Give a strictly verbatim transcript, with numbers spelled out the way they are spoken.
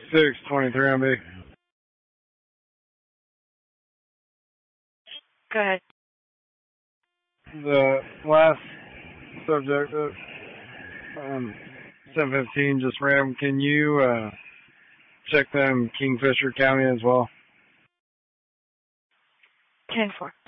six twenty-three on B. Go ahead. The last subject, uh, um, seven fifteen just ran. Can you uh, check them Kingfisher County as well? ten four.